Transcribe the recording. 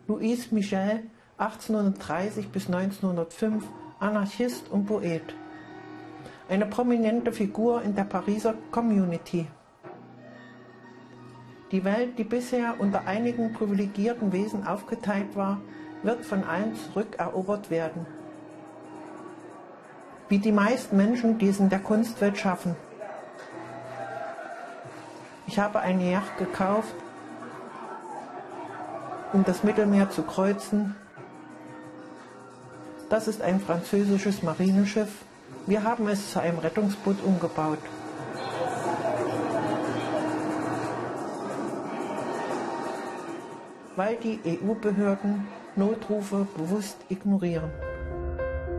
Louis Michel, 1830 bis 1905, Anarchist und Poet. Eine prominente Figur in der Pariser Community. Die Welt, die bisher unter einigen privilegierten Wesen aufgeteilt war, wird von allen zurückerobert werden. Wie die meisten Menschen, die es in der Kunstwelt schaffen. Ich habe eine Yacht gekauft, um das Mittelmeer zu kreuzen. Das ist ein französisches Marineschiff. Wir haben es zu einem Rettungsboot umgebaut. Weil die EU-Behörden Notrufe bewusst ignorieren.